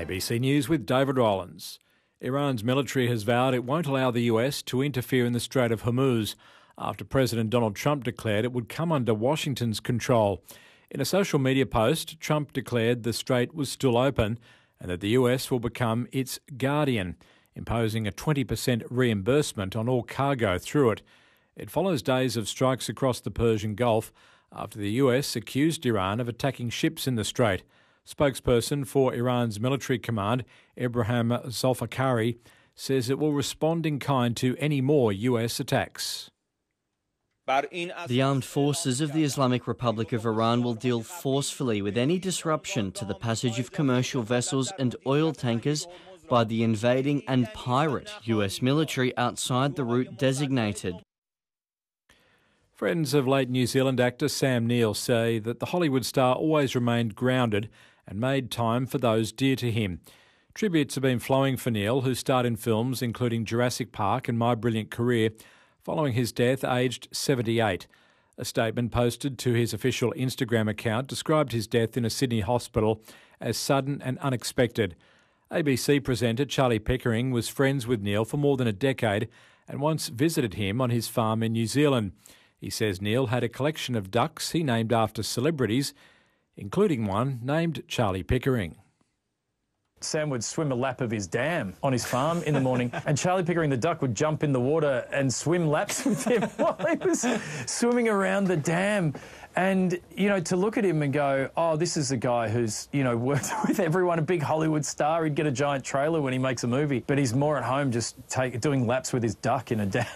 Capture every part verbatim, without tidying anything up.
A B C News with David Rollins. Iran's military has vowed it won't allow the U S to interfere in the Strait of Hormuz after President Donald Trump declared it would come under Washington's control. In a social media post, Trump declared the strait was still open and that the U S will become its guardian, imposing a twenty percent reimbursement on all cargo through it. It follows days of strikes across the Persian Gulf after the U S accused Iran of attacking ships in the strait. Spokesperson for Iran's military command, Ibrahim Zolfakhari, says it will respond in kind to any more U S attacks. The armed forces of the Islamic Republic of Iran will deal forcefully with any disruption to the passage of commercial vessels and oil tankers by the invading and pirate U S military outside the route designated. Friends of late New Zealand actor Sam Neill say that the Hollywood star always remained grounded and made time for those dear to him. Tributes have been flowing for Neill, who starred in films including Jurassic Park and My Brilliant Career, following his death aged seventy-eight. A statement posted to his official Instagram account described his death in a Sydney hospital as sudden and unexpected. A B C presenter Charlie Pickering was friends with Neill for more than a decade and once visited him on his farm in New Zealand. He says Neill had a collection of ducks he named after celebrities, including one named Charlie Pickering. Sam would swim a lap of his dam on his farm in the morning, and Charlie Pickering the duck would jump in the water and swim laps with him while he was swimming around the dam. And, you know, to look at him and go, oh, this is a guy who's, you know, worked with everyone, a big Hollywood star. He'd get a giant trailer when he makes a movie, but he's more at home just take, doing laps with his duck in a dam.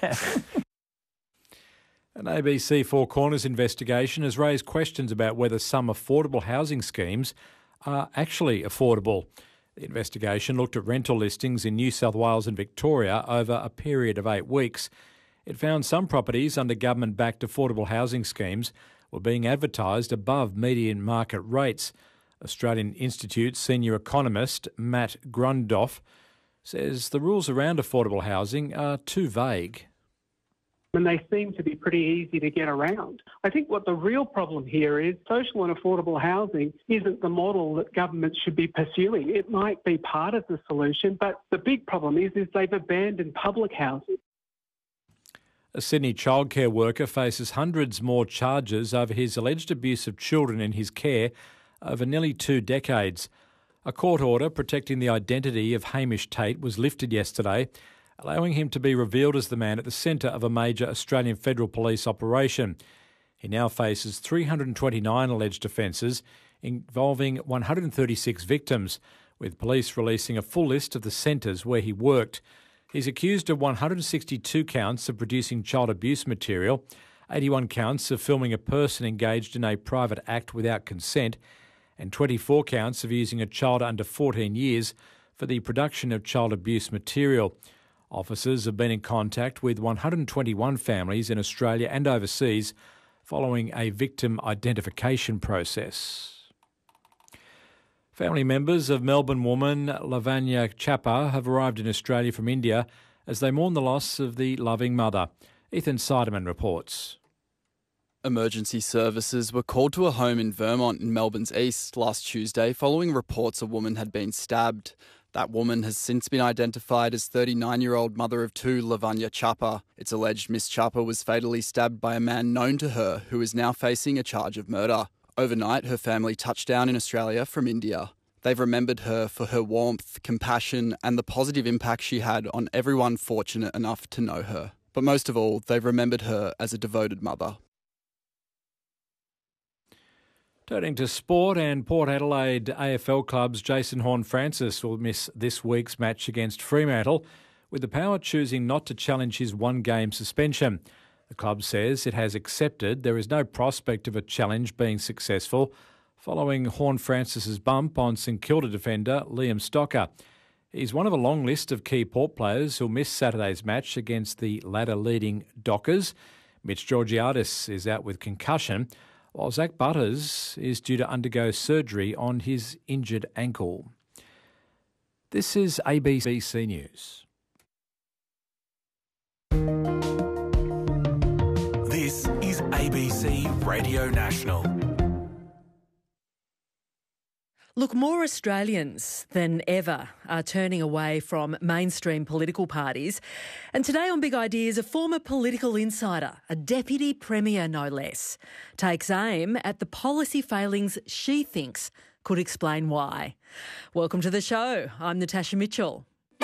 An A B C Four Corners investigation has raised questions about whether some affordable housing schemes are actually affordable. The investigation looked at rental listings in New South Wales and Victoria over a period of eight weeks. It found some properties under government-backed affordable housing schemes were being advertised above median market rates. Australian Institute senior economist Matt Grundoff says the rules around affordable housing are too vague. And they seem to be pretty easy to get around. I think what the real problem here is social and affordable housing isn't the model that government should be pursuing. It might be part of the solution, but the big problem is, is they've abandoned public housing. A Sydney childcare worker faces hundreds more charges over his alleged abuse of children in his care over nearly two decades. A court order protecting the identity of Hamish Tate was lifted yesterday, allowing him to be revealed as the man at the centre of a major Australian Federal Police operation. He now faces three hundred twenty-nine alleged offences involving one hundred thirty-six victims, with police releasing a full list of the centres where he worked. He's accused of one hundred sixty-two counts of producing child abuse material, eighty-one counts of filming a person engaged in a private act without consent, and twenty-four counts of using a child under fourteen years for the production of child abuse material. Officers have been in contact with one hundred twenty-one families in Australia and overseas following a victim identification process. Family members of Melbourne woman Lavanya Chappa have arrived in Australia from India as they mourn the loss of the loving mother. Ethan Seidemann reports. Emergency services were called to a home in Vermont in Melbourne's east last Tuesday following reports a woman had been stabbed. That woman has since been identified as thirty-nine-year-old mother of two, Lavanya Chappa. It's alleged Miss Chappa was fatally stabbed by a man known to her who is now facing a charge of murder. Overnight, her family touched down in Australia from India. They've remembered her for her warmth, compassion, and the positive impact she had on everyone fortunate enough to know her. But most of all, they've remembered her as a devoted mother. Turning to sport, and Port Adelaide A F L club's Jason Horne-Francis will miss this week's match against Fremantle, with the Power choosing not to challenge his one-game suspension. The club says it has accepted there is no prospect of a challenge being successful following Horne-Francis's bump on St Kilda defender Liam Stocker. He's one of a long list of key Port players who'll miss Saturday's match against the ladder-leading Dockers. Mitch Georgiadis is out with concussion, while Zach Butters is due to undergo surgery on his injured ankle. This is A B C News. This is A B C Radio National. Look, more Australians than ever are turning away from mainstream political parties. And today on Big Ideas, a former political insider, a deputy premier no less, takes aim at the policy failings she thinks could explain why. Welcome to the show. I'm Natasha Mitchell.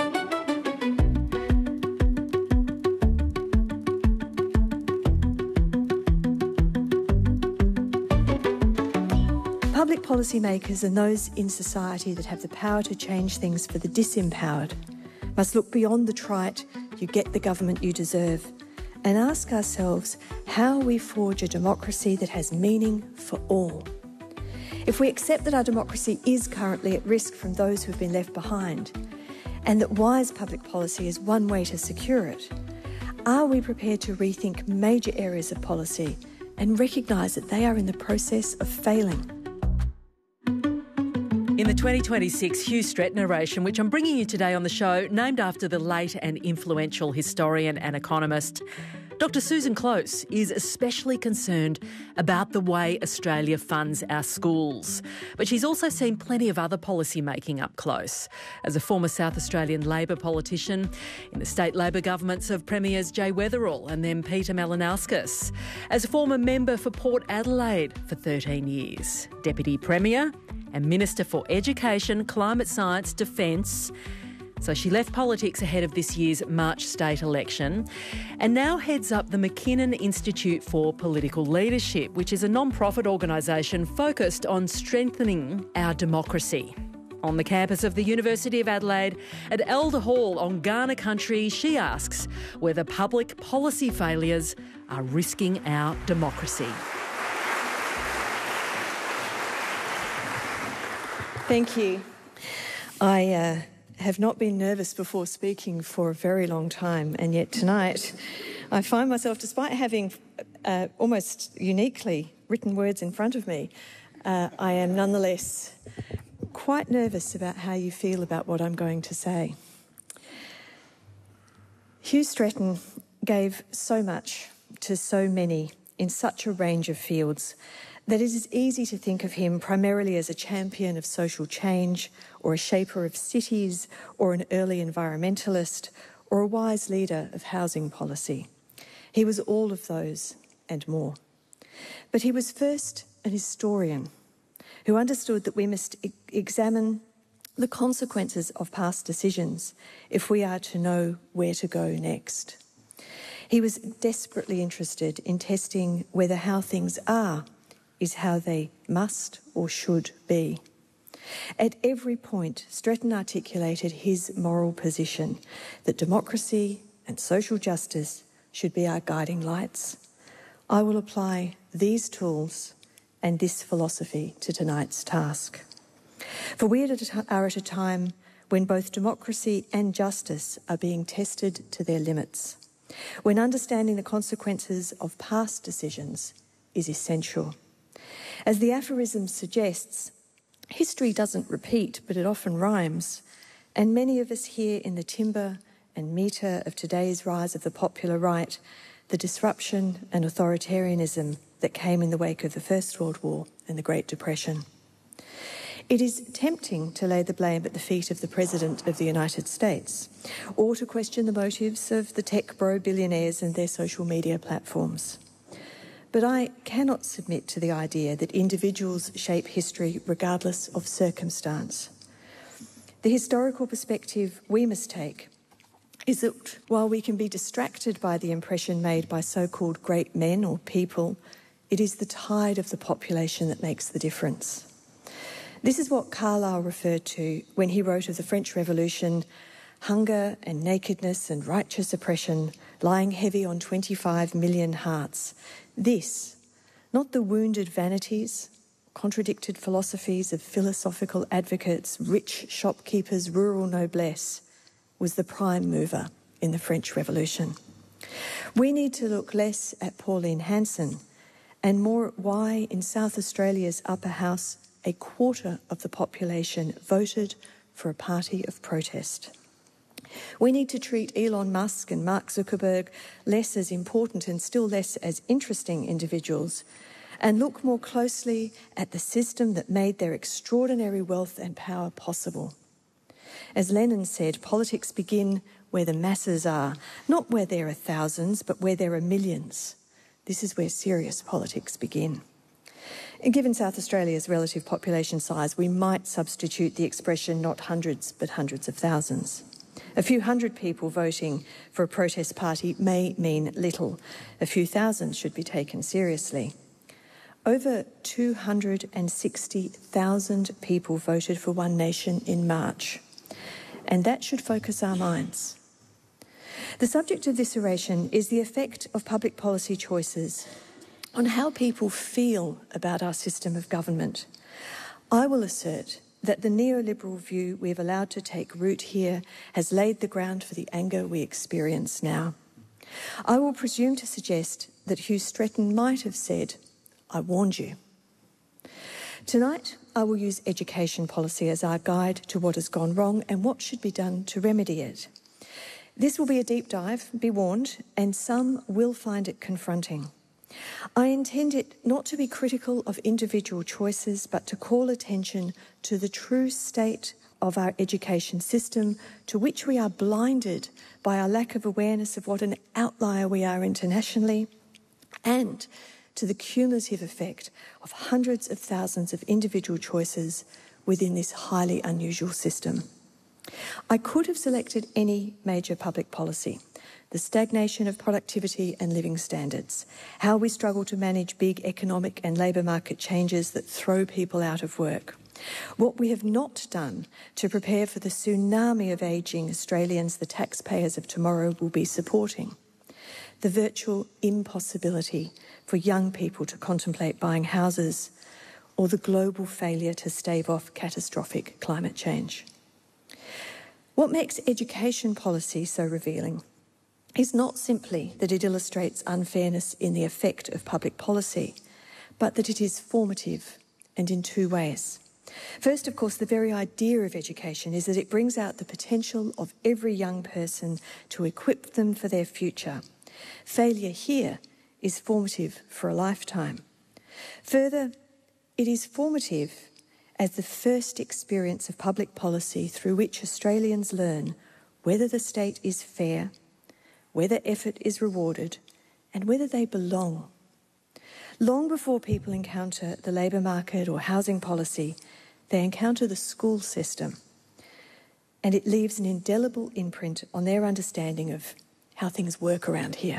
Public policymakers and those in society that have the power to change things for the disempowered must look beyond the trite, you get the government you deserve, and ask ourselves how we forge a democracy that has meaning for all. If we accept that our democracy is currently at risk from those who have been left behind, and that wise public policy is one way to secure it, are we prepared to rethink major areas of policy and recognise that they are in the process of failing? In the twenty twenty-six Hugh Stretton narration, which I'm bringing you today on the show, named after the late and influential historian and economist, Doctor Susan Close is especially concerned about the way Australia funds our schools. But she's also seen plenty of other policy making up close. As a former South Australian Labor politician in the state Labor governments of Premiers Jay Weatherill and then Peter Malinauskas. As a former member for Port Adelaide for thirteen years. Deputy Premier and Minister for Education, Climate Science, Defence. So she left politics ahead of this year's March state election and now heads up the McKinnon Institute for Political Leadership, which is a non-profit organisation focused on strengthening our democracy. On the campus of the University of Adelaide at Elder Hall on Kaurna country, she asks whether public policy failures are risking our democracy. Thank you. I uh, have not been nervous before speaking for a very long time, and yet tonight I find myself, despite having uh, almost uniquely written words in front of me, uh, I am nonetheless quite nervous about how you feel about what I'm going to say. Hugh Stretton gave so much to so many in such a range of fields that it is easy to think of him primarily as a champion of social change or a shaper of cities or an early environmentalist or a wise leader of housing policy. He was all of those and more. But he was first an historian who understood that we must e- examine the consequences of past decisions if we are to know where to go next. He was desperately interested in testing whether how things are is how they must or should be. At every point, Stretton articulated his moral position that democracy and social justice should be our guiding lights. I will apply these tools and this philosophy to tonight's task. For we are at a time when both democracy and justice are being tested to their limits, when understanding the consequences of past decisions is essential. As the aphorism suggests, history doesn't repeat, but it often rhymes. And many of us hear in the timbre and metre of today's rise of the popular right the disruption and authoritarianism that came in the wake of the First World War and the Great Depression. It is tempting to lay the blame at the feet of the President of the United States, or to question the motives of the tech bro billionaires and their social media platforms. But I cannot submit to the idea that individuals shape history regardless of circumstance. The historical perspective we must take is that while we can be distracted by the impression made by so-called great men or people, it is the tide of the population that makes the difference. This is what Carlyle referred to when he wrote of the French Revolution: hunger and nakedness and righteous oppression lying heavy on twenty-five million hearts. This, not the wounded vanities, contradicted philosophies of philosophical advocates, rich shopkeepers, rural noblesse, was the prime mover in the French Revolution. We need to look less at Pauline Hanson and more at why in South Australia's upper house a quarter of the population voted for a party of protest. We need to treat Elon Musk and Mark Zuckerberg less as important and still less as interesting individuals, and look more closely at the system that made their extraordinary wealth and power possible. As Lenin said, politics begin where the masses are, not where there are thousands, but where there are millions. This is where serious politics begin. And given South Australia's relative population size, we might substitute the expression not hundreds, but hundreds of thousands. A few hundred people voting for a protest party may mean little. A few thousand should be taken seriously. Over two hundred sixty thousand people voted for One Nation in March, and that should focus our minds. The subject of this oration is the effect of public policy choices on how people feel about our system of government. I will assert that the neoliberal view we've allowed to take root here has laid the ground for the anger we experience now. I will presume to suggest that Hugh Stretton might have said, "I warned you." Tonight, I will use education policy as our guide to what has gone wrong and what should be done to remedy it. This will be a deep dive, be warned, and some will find it confronting. I intend it not to be critical of individual choices, but to call attention to the true state of our education system, to which we are blinded by our lack of awareness of what an outlier we are internationally, and to the cumulative effect of hundreds of thousands of individual choices within this highly unusual system. I could have selected any major public policy: the stagnation of productivity and living standards, how we struggle to manage big economic and labour market changes that throw people out of work, what we have not done to prepare for the tsunami of ageing Australians the taxpayers of tomorrow will be supporting, the virtual impossibility for young people to contemplate buying houses, or the global failure to stave off catastrophic climate change. What makes education policy so revealing is not simply that it illustrates unfairness in the effect of public policy, but that it is formative, and in two ways. First, of course, the very idea of education is that it brings out the potential of every young person to equip them for their future. Failure here is formative for a lifetime. Further, it is formative as the first experience of public policy through which Australians learn whether the state is fair, whether effort is rewarded, and whether they belong. Long before people encounter the labour market or housing policy, they encounter the school system, and it leaves an indelible imprint on their understanding of how things work around here.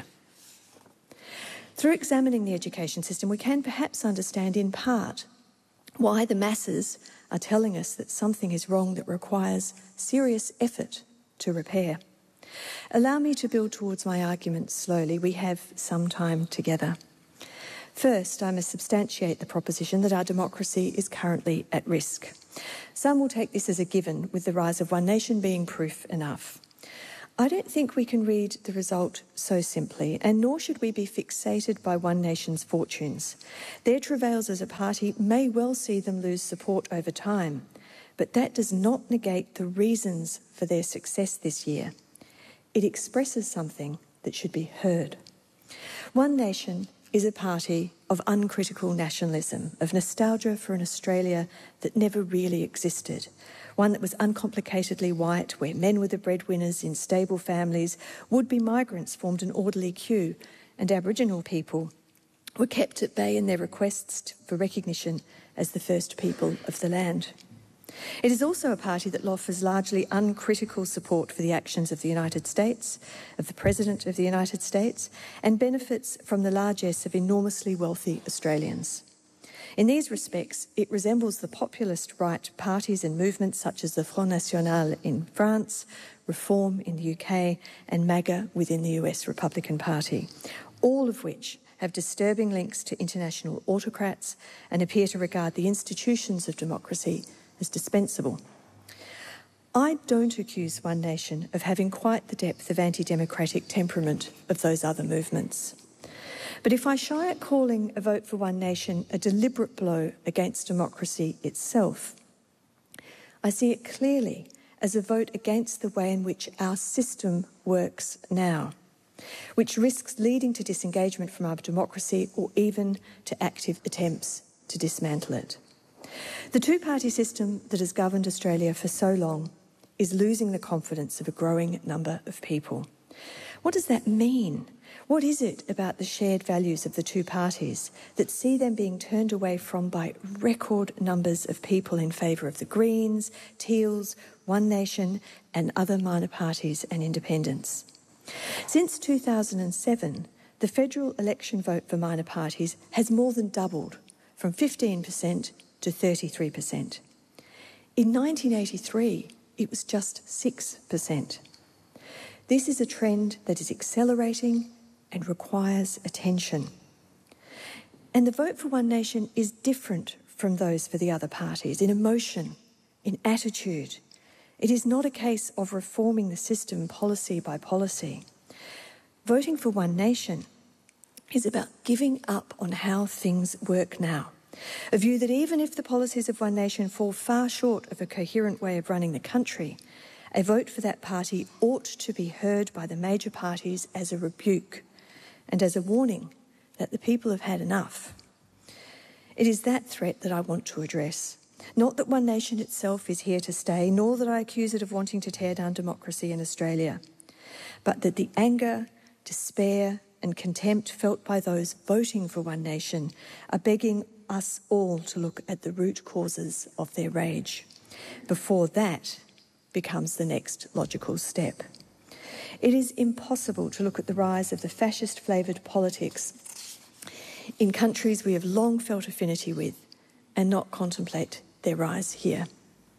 Through examining the education system, we can perhaps understand in part why the masses are telling us that something is wrong that requires serious effort to repair. Allow me to build towards my argument slowly. We have some time together. First, I must substantiate the proposition that our democracy is currently at risk. Some will take this as a given, with the rise of One Nation being proof enough. I don't think we can read the result so simply, and nor should we be fixated by One Nation's fortunes. Their travails as a party may well see them lose support over time, but that does not negate the reasons for their success this year. It expresses something that should be heard. One Nation is a party of uncritical nationalism, of nostalgia for an Australia that never really existed, one that was uncomplicatedly white, where men were the breadwinners in stable families, would-be migrants formed an orderly queue, and Aboriginal people were kept at bay in their requests for recognition as the first people of the land. It is also a party that offers largely uncritical support for the actions of the United States, of the President of the United States, and benefits from the largesse of enormously wealthy Australians. In these respects, it resembles the populist right parties and movements such as the Front National in France, Reform in the U K, and MAGA within the U S Republican Party, all of which have disturbing links to international autocrats and appear to regard the institutions of democracy as dispensable. I don't accuse One Nation of having quite the depth of anti-democratic temperament of those other movements. But if I shy at calling a vote for One Nation a deliberate blow against democracy itself, I see it clearly as a vote against the way in which our system works now. which risks leading to disengagement from our democracy or even to active attempts to dismantle it. The two-party system that has governed Australia for so long is losing the confidence of a growing number of people. What does that mean? What is it about the shared values of the two parties that see them being turned away from by record numbers of people in favour of the Greens, Teals, One Nation and other minor parties and independents? Since two thousand seven, the federal election vote for minor parties has more than doubled, from fifteen percent to thirty-three percent. In nineteen eighty-three, it was just six percent. This is a trend that is accelerating and requires attention. And the vote for One Nation is different from those for the other parties in emotion, in attitude. It is not a case of reforming the system policy by policy. Voting for One Nation is about giving up on how things work now. A view that even if the policies of One Nation fall far short of a coherent way of running the country, a vote for that party ought to be heard by the major parties as a rebuke and as a warning that the people have had enough. It is that threat that I want to address. Not that One Nation itself is here to stay, nor that I accuse it of wanting to tear down democracy in Australia, but that the anger, despair and contempt felt by those voting for One Nation are begging us all to look at the root causes of their rage before that becomes the next logical step. It is impossible to look at the rise of the fascist-flavoured politics in countries we have long felt affinity with and not contemplate their rise here.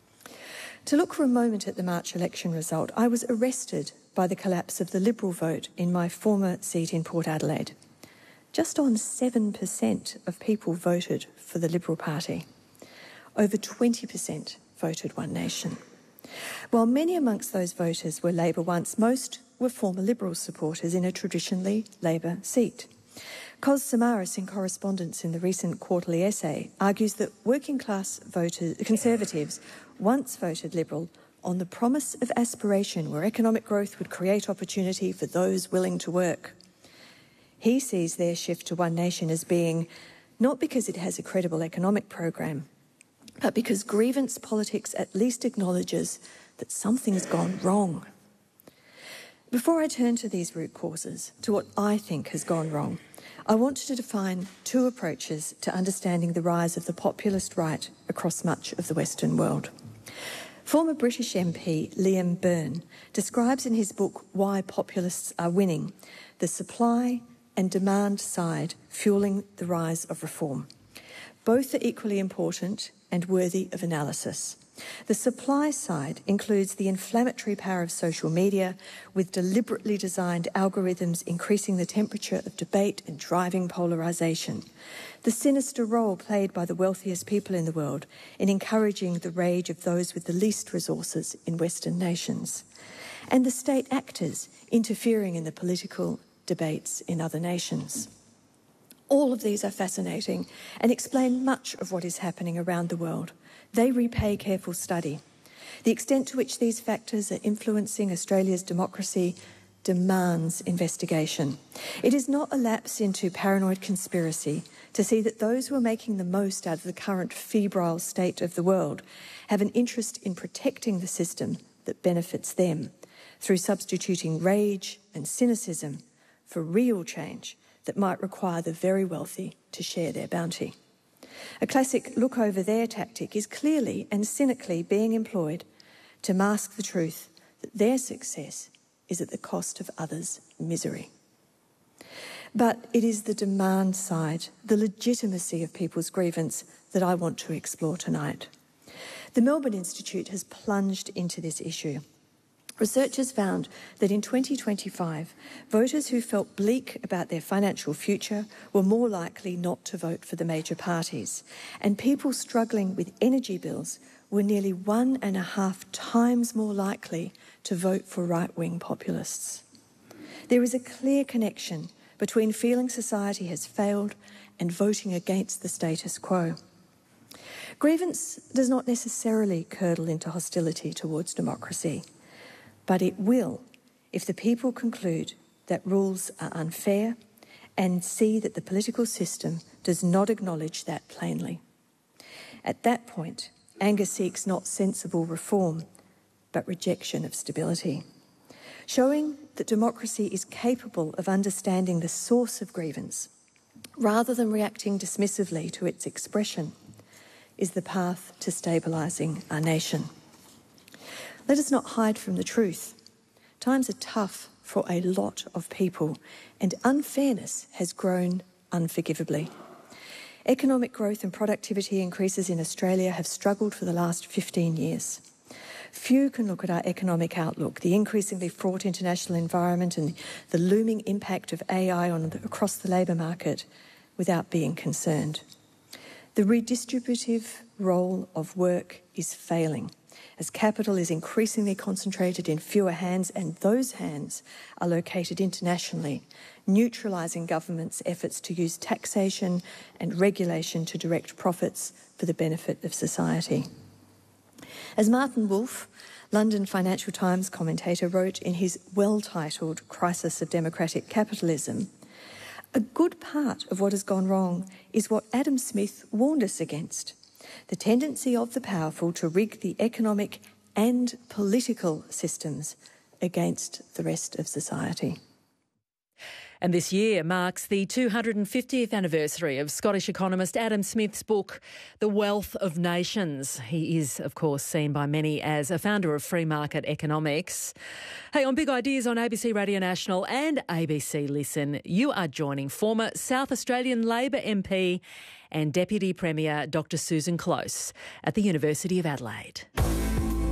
To look for a moment at the March election result, I was arrested by the collapse of the Liberal vote in my former seat in Port Adelaide. Just on seven percent of people voted for the Liberal Party. Over twenty percent voted One Nation. While many amongst those voters were Labor once, most were former Liberal supporters in a traditionally Labor seat. Cos Samaras, in correspondence in the recent quarterly essay, argues that working-class voters, Conservatives once voted Liberal on the promise of aspiration where economic growth would create opportunity for those willing to work. He sees their shift to One Nation as being not because it has a credible economic program, but because grievance politics at least acknowledges that something's gone wrong. Before I turn to these root causes, to what I think has gone wrong, I want to define two approaches to understanding the rise of the populist right across much of the Western world. Former British M P Liam Byrne describes in his book Why Populists Are Winning the supply and demand side fueling the rise of reform. Both are equally important and worthy of analysis. The supply side includes the inflammatory power of social media, with deliberately designed algorithms increasing the temperature of debate and driving polarisation. The sinister role played by the wealthiest people in the world in encouraging the rage of those with the least resources in Western nations. And the state actors interfering in the political debates in other nations. All of these are fascinating and explain much of what is happening around the world. They repay careful study. The extent to which these factors are influencing Australia's democracy demands investigation. It is not a lapse into paranoid conspiracy to see that those who are making the most out of the current febrile state of the world have an interest in protecting the system that benefits them through substituting rage and cynicism for real change that might require the very wealthy to share their bounty. A classic look over there tactic is clearly and cynically being employed to mask the truth that their success is at the cost of others' misery. But it is the demand side, the legitimacy of people's grievance, that I want to explore tonight. The Melbourne Institute has plunged into this issue. Researchers found that in twenty twenty-five, voters who felt bleak about their financial future were more likely not to vote for the major parties, and people struggling with energy bills were nearly one and a half times more likely to vote for right-wing populists. There is a clear connection between feeling society has failed and voting against the status quo. Grievance does not necessarily curdle into hostility towards democracy, but it will if the people conclude that rules are unfair and see that the political system does not acknowledge that plainly. At that point, anger seeks not sensible reform, but rejection of stability. Showing that democracy is capable of understanding the source of grievance, rather than reacting dismissively to its expression, is the path to stabilising our nation. Let us not hide from the truth. Times are tough for a lot of people, and unfairness has grown unforgivably. Economic growth and productivity increases in Australia have struggled for the last fifteen years. Few can look at our economic outlook, the increasingly fraught international environment and the looming impact of A I on the, across the labour market without being concerned. The redistributive role of work is failing, as capital is increasingly concentrated in fewer hands, and those hands are located internationally, neutralising governments' efforts to use taxation and regulation to direct profits for the benefit of society. As Martin Wolf, London Financial Times commentator, wrote in his well-titled Crisis of Democratic Capitalism, a good part of what has gone wrong is what Adam Smith warned us against: the tendency of the powerful to rig the economic and political systems against the rest of society. And this year marks the two hundred fiftieth anniversary of Scottish economist Adam Smith's book, The Wealth of Nations. He is, of course, seen by many as a founder of free market economics. Hey, on Big Ideas on A B C Radio National and A B C Listen, you are joining former South Australian Labor M P and Deputy Premier Doctor Susan Close at the University of Adelaide.